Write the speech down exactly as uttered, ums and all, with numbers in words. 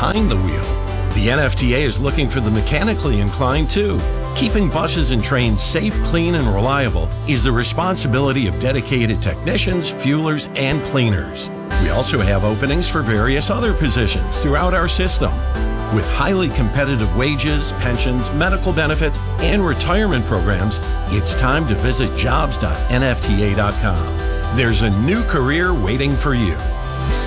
behind the wheel. The N F T A is looking for the mechanically inclined too. Keeping buses and trains safe, clean, and reliable is the responsibility of dedicated technicians, fuelers, and cleaners. We also have openings for various other positions throughout our system. With highly competitive wages, pensions, medical benefits, and retirement programs, it's time to visit jobs dot N F T A dot com. There's a new career waiting for you.